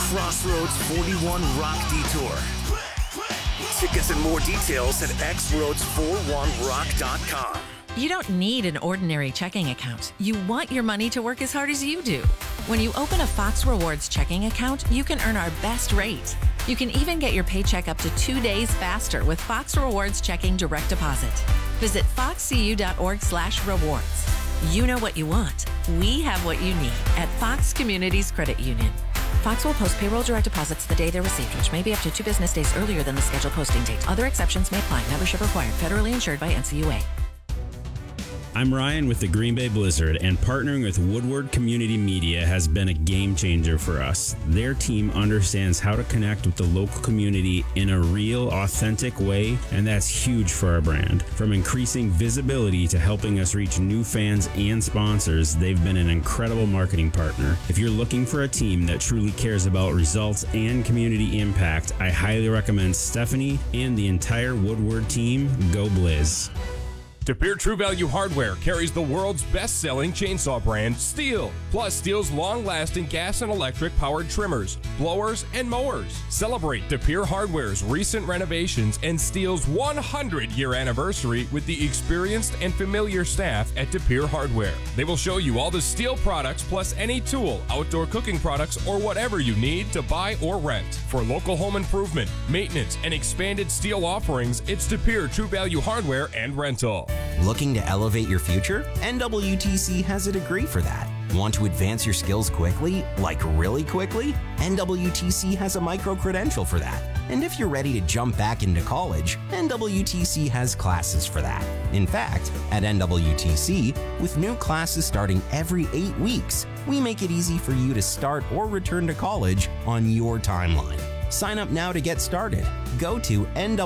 Crossroads 41 Rock Detour. Tickets and more details at xroads41rock.com. You don't need an ordinary checking account. You want your money to work as hard as you do. When you open a Fox Rewards checking account, you can earn our best rate. You can even get your paycheck up to 2 days faster with Fox Rewards Checking Direct Deposit. Visit foxcu.org/rewards. You know what you want. We have what you need at Fox Communities Credit Union. Fox will post payroll direct deposits the day they're received, which may be up to 2 business days earlier than the scheduled posting date. Other exceptions may apply. Membership required. Federally insured by NCUA. I'm Ryan with the Green Bay Blizzard, and partnering with Woodward Community Media has been a game changer for us. Their team understands how to connect with the local community in a real, authentic way, and that's huge for our brand. From increasing visibility to helping us reach new fans and sponsors, they've been an incredible marketing partner. If you're looking for a team that truly cares about results and community impact, I highly recommend Stephanie and the entire Woodward team. Go Blizz. De Pere True Value Hardware carries the world's best-selling chainsaw brand, Stihl, plus Stihl's long-lasting gas and electric-powered trimmers, blowers, and mowers. Celebrate De Pere Hardware's recent renovations and Stihl's 100-year anniversary with the experienced and familiar staff at De Pere Hardware. They will show you all the Stihl products plus any tool, outdoor cooking products, or whatever you need to buy or rent. For local home improvement, maintenance, and expanded Stihl offerings, it's De Pere True Value Hardware and Rental. Looking to elevate your future? NWTC has a degree for that. Want to advance your skills quickly? Like really quickly? NWTC has a micro-credential for that. And if you're ready to jump back into college, NWTC has classes for that. In fact, at NWTC, with new classes starting every 8 weeks, we make it easy for you to start or return to college on your timeline. Sign up now to get started. Go to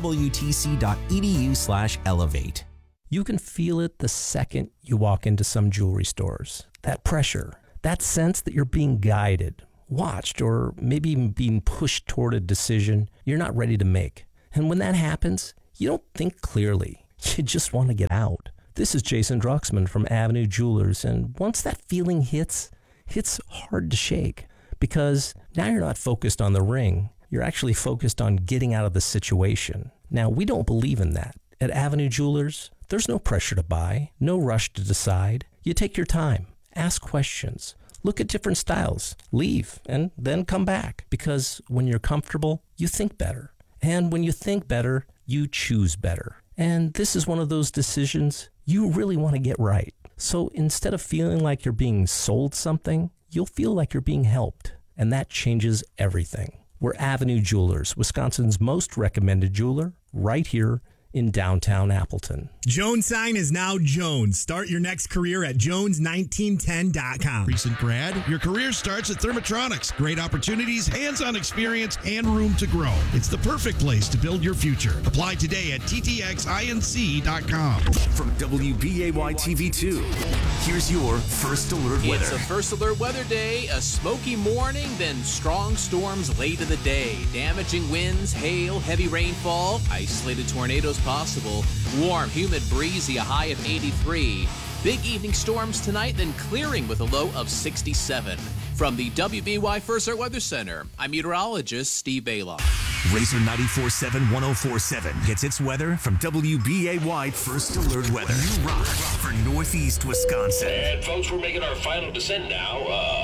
nwtc.edu/elevate. You can feel it the second you walk into some jewelry stores. That pressure, that sense that you're being guided, watched, or maybe even being pushed toward a decision you're not ready to make. And when that happens, you don't think clearly. You just want to get out. This is Jason Druxman from Avenue Jewelers, and once that feeling hits, it's hard to shake because now you're not focused on the ring. You're actually focused on getting out of the situation. Now, we don't believe in that. At Avenue Jewelers, there's no pressure to buy, no rush to decide. You take your time, ask questions, look at different styles, leave, and then come back. Because when you're comfortable, you think better. And when you think better, you choose better. And this is one of those decisions you really want to get right. So instead of feeling like you're being sold something, you'll feel like you're being helped. And that changes everything. We're Avenue Jewelers, Wisconsin's most recommended jeweler, right here in downtown Appleton. Jones Sign is now Jones. Start your next career at jones1910.com. Recent grad, your career starts at Thermotronics. Great opportunities, hands-on experience, and room to grow. It's the perfect place to build your future. Apply today at ttxinc.com. From WBAY TV2, here's your First Alert weather. It's a First Alert weather day, a smoky morning, then strong storms late in the day. Damaging winds, hail, heavy rainfall, isolated tornadoes possible. Warm, humid, breezy, a high of 83. Big evening storms tonight, then clearing with a low of 67. From the WBY First Alert Weather Center, I'm meteorologist Steve Bailoff. Razor 94.7 104.7 gets its weather from WBAY First Alert Weather. New rock for Northeast Wisconsin. And folks, we're making our final descent now.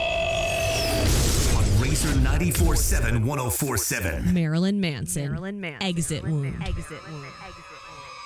On Razor 94.7 104.7. Marilyn Manson. Exit Wound.